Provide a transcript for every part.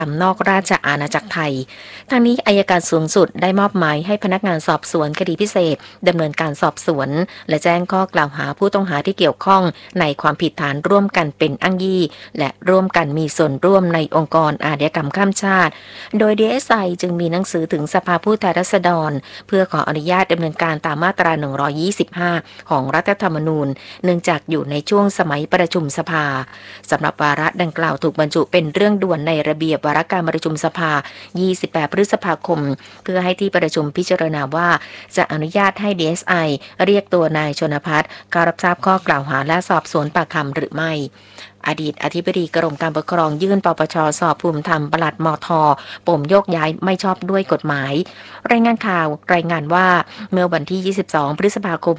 นอกราชอาณาจักรไทยทางนี้อัยการสูงสุดได้มอบหมายให้พนักงานสอบสวนคดีพิเศษดำเนินการสอบสวนและแจ้งข้อกล่าวหาผู้ต้องหาที่เกี่ยวข้องในความผิดฐานร่วมกันเป็นอ้างยี่และร่วมกันมีส่วนร่วมในองค์กรอาชญากรรมข้ามชาติโดย DSI จึงมีหนังสือถึงสภาผู้แทนราษฎรเพื่อขออนุญาตดำเนินการตามมาตรา 125 ของรัฐธรรมนูญเนื่องจากอยู่ในช่วงสมัยประชุมสภาสำหรับวาระดังกล่าวถูกบรรจุเป็นเรื่องด่วนในระเบียบวาระการประชุมสภา 28 พฤษภาคมเพื่อให้ที่ประชุมพิจารณาว่าจะอนุญาตให้ DSI เรียกตัวนายชนภัทรเข้ารับทราบข้อกล่าวหาและสอบสวนปากคำหรือไม่อดีตอธิบดีกรมการปกครองยื่นปปช.สอบภูมิธรรมปลัดมท.ปมโยกย้ายไม่ชอบด้วยกฎหมายรายงานข่าวรายงานว่าเมื่อวันที่ 22 พฤษภาคม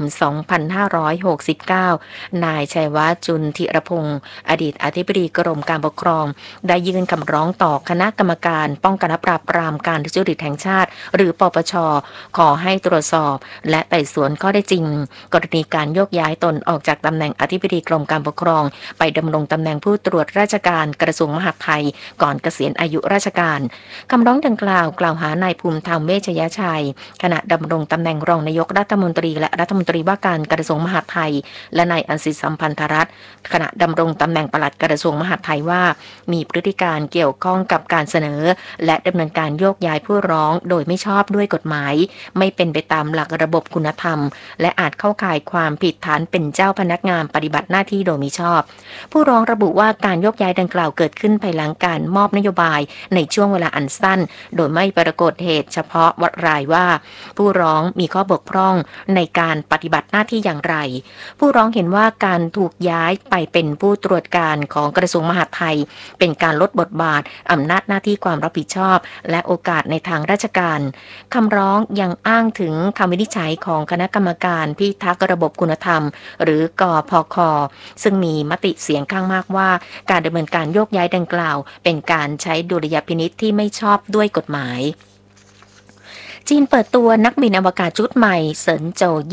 2569 นายชัยวัฒน์จุนธิรพงศ์อดีตอธิบดีกรมการปกครองได้ยื่นคำร้องต่อคณะกรรมการป้องกันและปราบปรามการทุจริตแห่งชาติหรือปปช.ขอให้ตรวจสอบและไต่สวนข้อได้จริงกรณีการโยกย้ายตนออกจากตำแหน่งอธิบดีกรมการปกครองไปดำรงตำแหน่งผู้ตรวจราชการกระทรวงมหาดไทยก่อนเกษียณอายุราชการคำร้องดังกล่าวกล่าวหานายภูมิธรรมเวชยชัยขณะดำรงตำแหน่งรองนายกรัฐมนตรีและรัฐมนตรีว่าการกระทรวงมหาดไทยและนายอันศิษย์สัมพันธรัตน์ขณะดำรงตำแหน่งปลัดกระทรวงมหาดไทยว่ามีพฤติการเกี่ยวข้องกับการเสนอและดำเนินการโยกย้ายผู้ร้องโดยไม่ชอบด้วยกฎหมายไม่เป็นไปตามหลักระบบคุณธรรมและอาจเข้าข่ายความผิดฐานเป็นเจ้าพนักงานปฏิบัติหน้าที่โดยมิชอบผู้ร้องระบุว่าการโยกย้ายดังกล่าวเกิดขึ้นภายหลังการมอบนโยบายในช่วงเวลาอันสั้นโดยไม่ปรากฏเหตุเฉพาะวัดรายว่าผู้ร้องมีข้อบกพร่องในการปฏิบัติหน้าที่อย่างไรผู้ร้องเห็นว่าการถูกย้ายไปเป็นผู้ตรวจการของกระทรวงมหาดไทยเป็นการลดบทบาทอำนาจหน้าที่ความรับผิดชอบและโอกาสในทางราชการคำร้องยังอ้างถึงคำวินิจฉัยของคณะกรรมการพิทักษ์ระบบคุณธรรมหรือกพค.ซึ่งมีมติเสียงข้างมากว่าการดำเนินการโยกย้ายดังกล่าวเป็นการใช้ดุลยพินิจที่ไม่ชอบด้วยกฎหมายจีนเปิดตัวนักบินอวกาศชุดใหม่เซินโจว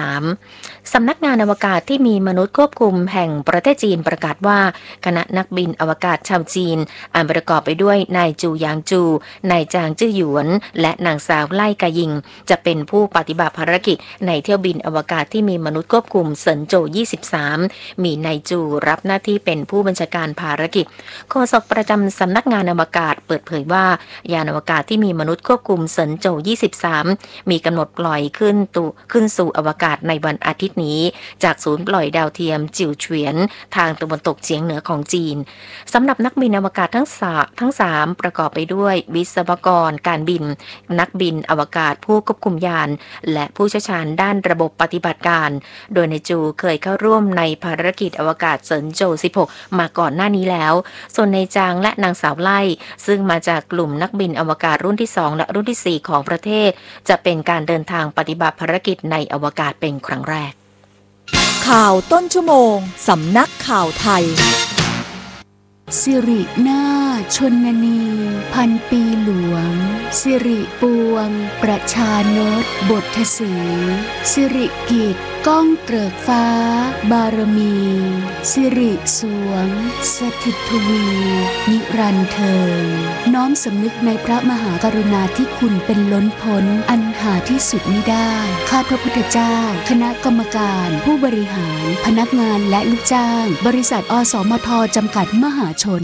23 สำนักงานอวกาศที่มีมนุษย์ควบคุมแห่งประเทศจีนประกาศว่าคณะนักบินอวกาศชาวจีนอันประกอบไปด้วยนายจูหยางจูนายจางจื้อหยวนและนางสาวไล่กายิงจะเป็นผู้ปฏิบัติภารกิจในเที่ยวบินอวกาศที่มีมนุษย์ควบคุมเซินโจว 23 มีนายจูรับหน้าที่เป็นผู้บัญชาการภารกิจโฆษกประจำสำนักงานอวกาศเปิดเผยว่ายานอวกาศที่มีมนุษย์ควบคุมเซินโจว 23 มีกำหนดปล่อยขึ้นสู่อวกาศในวันอาทิตย์นี้จากศูนย์ปล่อยดาวเทียมจิวเฉวียนทางตะวันตกเฉียงเหนือของจีนสำหรับนักบินอวกาศทั้ง3ประกอบไปด้วยวิศวกรการบินนักบินอวกาศผู้ควบคุมยานและผู้เชี่ยวชาญด้านระบบปฏิบัติการโดยนายจูเคยเข้าร่วมในภารกิจอวกาศเซินโจว 16 มาก่อนหน้านี้แล้วส่วนนายจางและนางสาวไล่ซึ่งมาจากกลุ่มนักบินอวกาศรุ่นที่2และรุ่นที่4ของประเทศจะเป็นการเดินทางปฏิบัติภารกิจในอวกาศเป็นครั้งแรกข่าวต้นชั่วโมงสำนักข่าวไทยสิรินาชนนีพันปีหลวงสิริปวงประชานตบทสีสิริกิตก้องเกริกฟ้าบารมีสิริสวงสถิตทวีนิรันดร์เทิงน้อมสำนึกในพระมหากรุณาธิคุณเป็นล้นพ้นอันหาที่สุดมิได้ข้าพระพุทธเจ้าคณะกรรมการผู้บริหารพนักงานและลูกจ้างบริษัทอสมทจำกัดมหาชน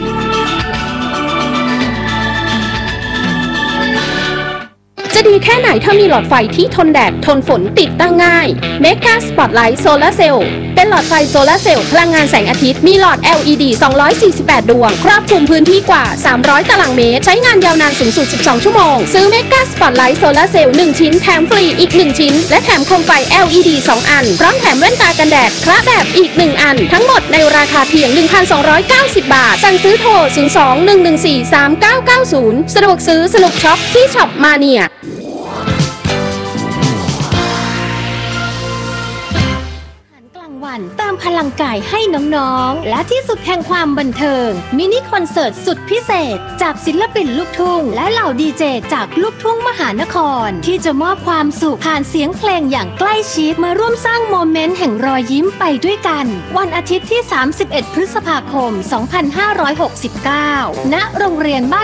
จะดีแค่ไหนถ้ามีหลอดไฟที่ทนแดดทนฝนติดตั้งง่าย Mega Spotlight Solar Cell เป็นหลอดไฟโซลาร์เซลล์พลังงานแสงอาทิตย์มีหลอด LED 248 ดวงครอบคลุมพื้นที่กว่า300ตารางเมตรใช้งานยาวนานสูงสุด12ชั่วโมงซื้อ Mega Spotlight Solar Cell 1 ชิ้นแถมฟรีอีก1ชิ้นและแถมโคมไฟ LED 2 อันพร้อมแถมแว่นตากันแดดคละแบบอีก1อันทั้งหมดในราคาเพียง 1,290 บาทสั่งซื้อโทร 02-114-3990 สะดวกซื้อสนุกช็อปที่ช็อปมาเนียเติมมพลังกายให้น้องๆและที่สุดแห่งความบันเทิงมินิคอนเสิร์ตสุดพิเศษจากศิลปินลูกทุ่งและเหล่าดีเจจากลูกทุ่งมหานครที่จะมอบความสุขผ่านเสียงเพลงอย่างใกล้ชิดมาร่วมสร้างโมเมนต์แห่งรอยยิ้มไปด้วยกันวันอาทิตย์ที่ 31 พฤษภาคม 2569 ณ โรงเรียนบ้าน